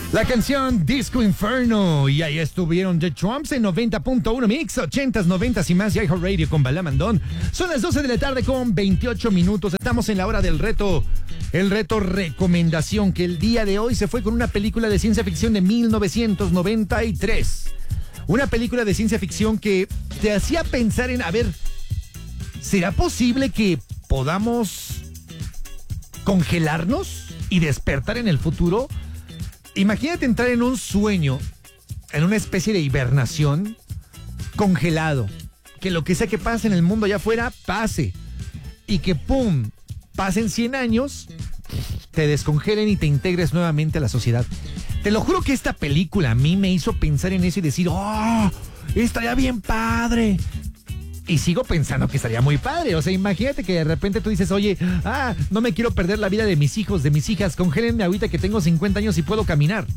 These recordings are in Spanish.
La canción Disco Inferno. Y ahí estuvieron The Trumps en 90.1 Mix, 80s, 90s y más. Y iHeartRadio con Balá Mandón. Son las 12 de la tarde con 28 minutos. Estamos en la hora del reto. El reto recomendación, que el día de hoy se fue con una película de ciencia ficción de 1993. Una película de ciencia ficción que te hacía pensar en, a ver, ¿será posible que podamos congelarnos y despertar en el futuro? Imagínate entrar en un sueño, en una especie de hibernación, congelado. Que lo que sea que pase en el mundo allá afuera, pase. Y que ¡pum! Pasen 100 años, te descongelen y te integres nuevamente a la sociedad. Te lo juro que esta película a mí me hizo pensar en eso y decir, ¡oh! Estaría bien padre. Y sigo pensando que estaría muy padre. O sea, imagínate que de repente tú dices, oye, no me quiero perder la vida de mis hijos, de mis hijas. Congélenme ahorita que tengo 50 años y puedo caminar.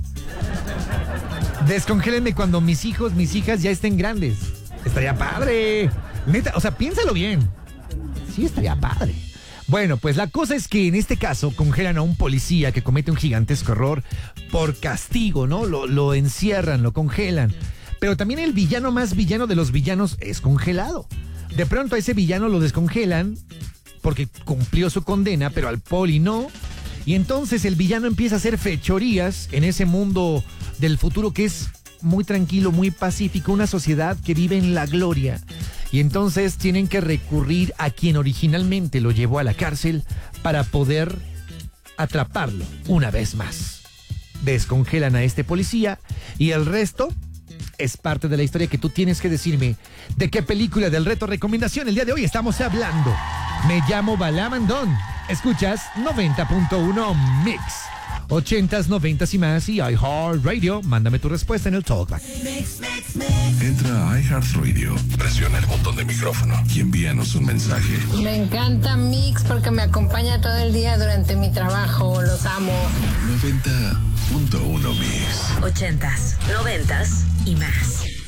Descongélenme cuando mis hijos, mis hijas ya estén grandes. Estaría padre. Neta, o sea, piénsalo bien. Sí, estaría padre. Bueno, pues la cosa es que en este caso congelan a un policía que comete un gigantesco error por castigo, ¿no? Lo encierran, lo congelan. Pero también el villano más villano de los villanos es congelado. De pronto a ese villano lo descongelan porque cumplió su condena, pero al poli no. Y entonces el villano empieza a hacer fechorías en ese mundo del futuro que es muy tranquilo, muy pacífico, una sociedad que vive en la gloria. Y entonces tienen que recurrir a quien originalmente lo llevó a la cárcel para poder atraparlo una vez más. Descongelan a este policía y el resto es parte de la historia que tú tienes que decirme de qué película del reto recomendación el día de hoy estamos hablando. Me llamo Balá Mandón. Escuchas 90.1 Mix. 80s, 90s y más y iHeartRadio. Mándame tu respuesta en el talkback. Entra a iHeartRadio, presiona el botón de micrófono y envíanos un mensaje. Me encanta Mix porque me acompaña todo el día durante mi trabajo. Los amo. 90.1 Mix. 80s, 90s y más.